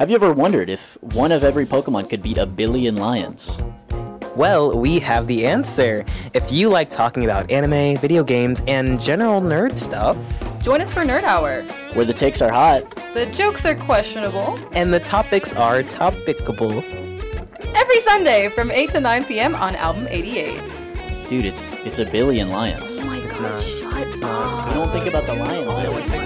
Have you ever wondered if one of every Pokemon could beat a billion lions? Well, we have the answer. If you like talking about anime, video games, and general nerd stuff, Join us for Nerd Hour. Where the takes are hot. The jokes are questionable. and the topics are topicable. Every Sunday from 8 to 9 p.m. on Album 88. Dude, it's a billion lions. Oh my It's god, not. shut It's not. up. You don't think about the lion.